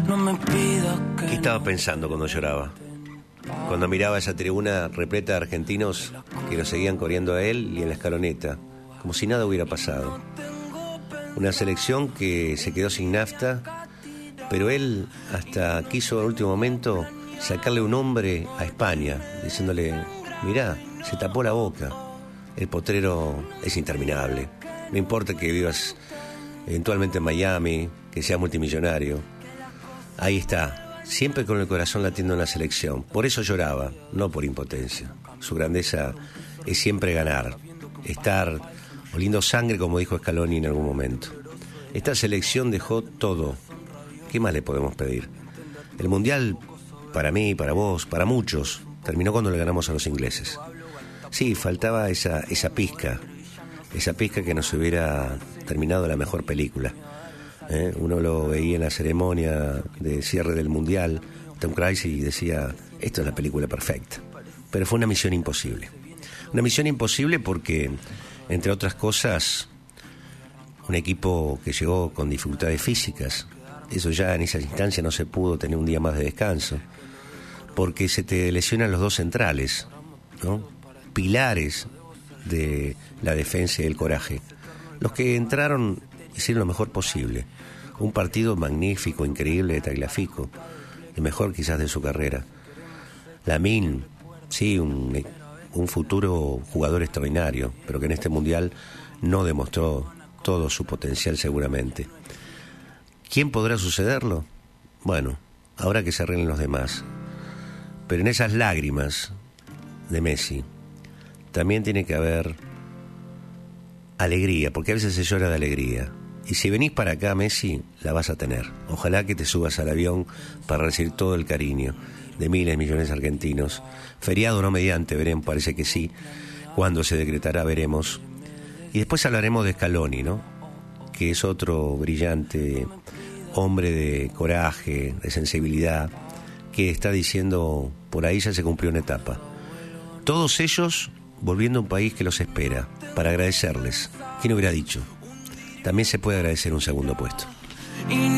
¿Qué estaba pensando cuando lloraba? Cuando miraba esa tribuna repleta de argentinos que lo seguían corriendo a él y en la escaloneta, como si nada hubiera pasado. Una selección que se quedó sin nafta, pero él hasta quiso al último momento sacarle un hombre a España, diciéndole: mirá, se tapó la boca, el potrero es interminable, no importa que vivas eventualmente en Miami, que seas multimillonario, ahí está, siempre con el corazón latiendo en la selección. Por eso lloraba, no por impotencia. Su grandeza es siempre ganar, estar oliendo sangre, como dijo Scaloni en algún momento. Esta selección dejó todo. ¿Qué más le podemos pedir? El Mundial, para mí, para vos, para muchos, terminó cuando le ganamos a los ingleses. Sí, faltaba esa pizca que nos hubiera terminado la mejor película. Uno lo veía en la ceremonia de cierre del Mundial, Tom Cruise, y decía: esto es la película perfecta. Pero fue una misión imposible. Una misión imposible porque, entre otras cosas, un equipo que llegó con dificultades físicas. Eso ya en esa instancia no se pudo tener un día más de descanso, porque se te lesionan los dos centrales, ¿no? Pilares de la defensa y el coraje. Los que entraron hicieron lo mejor posible. Un partido magnífico, increíble de Tagliafico, el mejor quizás de su carrera. Lamine, sí, un futuro jugador extraordinario, pero que en este Mundial no demostró todo su potencial seguramente. ¿Quién podrá sucederlo? Bueno, habrá que se arreglen los demás. Pero en esas lágrimas de Messi también tiene que haber alegría, porque a veces se llora de alegría. Y si venís para acá, Messi, la vas a tener. Ojalá que te subas al avión para recibir todo el cariño de miles, millones de argentinos. Feriado no mediante, veremos, parece que sí. Cuando se decretará, veremos. Y después hablaremos de Scaloni, ¿no? Que es otro brillante hombre de coraje, de sensibilidad, que está diciendo: por ahí ya se cumplió una etapa. Todos ellos volviendo a un país que los espera, para agradecerles. ¿Quién hubiera dicho? También se puede agradecer un segundo puesto.